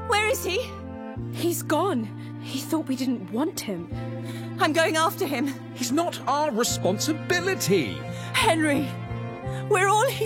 Where is he? He's gone. He thought we didn't want him. I'm going after him. He's not our responsibility. Henry, we're all his